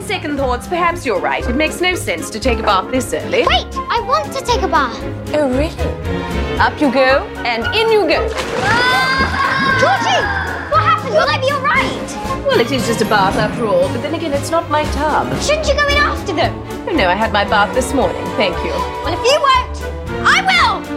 second thoughts, perhaps you're right. It makes no sense to take a bath this early. Wait, I want to take a bath. Oh, really? Up you go, and in you go. Georgie! What happened? Will I be all right? Well, it is just a bath after all, but then again, it's not my tub. Shouldn't you go in after them? Oh, no, I had my bath this morning, thank you. Well, if you won't, I will!